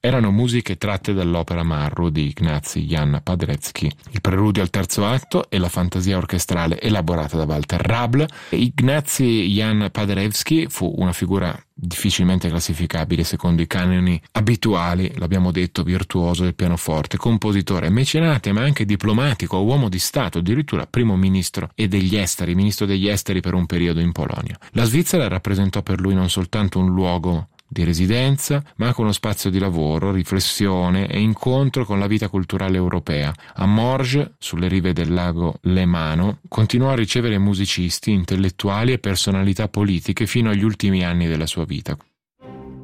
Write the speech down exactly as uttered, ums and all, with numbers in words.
erano musiche tratte dall'opera Marru di Ignacy Jan Paderewski, il preludio al terzo atto e la fantasia orchestrale elaborata da Walter Rabl. Ignacy Jan Paderewski fu una figura difficilmente classificabile secondo i canoni abituali, l'abbiamo detto, virtuoso del pianoforte, compositore, mecenate, ma anche diplomatico, uomo di Stato, addirittura primo ministro e degli esteri, ministro degli esteri per un periodo in Polonia. La Svizzera rappresentò per lui non soltanto un luogo di residenza, ma anche uno spazio di lavoro, riflessione e incontro con la vita culturale europea. A Morges, sulle rive del lago Lemano, continuò a ricevere musicisti, intellettuali e personalità politiche fino agli ultimi anni della sua vita.